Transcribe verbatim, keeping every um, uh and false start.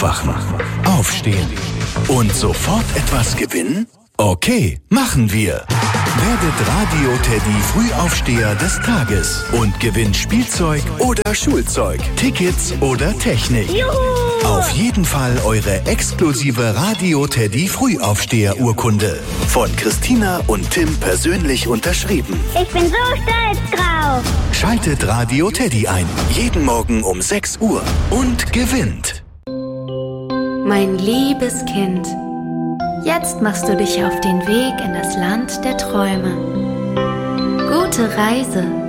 Aufwachen, aufstehen und sofort etwas gewinnen? Okay, machen wir. Werdet Radio Teddy Frühaufsteher des Tages und gewinnt Spielzeug oder Schulzeug, Tickets oder Technik. Juhu! Auf jeden Fall eure exklusive Radio Teddy Frühaufsteher-Urkunde. Von Christina und Tim persönlich unterschrieben. Ich bin so stolz drauf. Schaltet Radio Teddy ein. Jeden Morgen um sechs Uhr und gewinnt. Mein liebes Kind, jetzt machst du dich auf den Weg in das Land der Träume. Gute Reise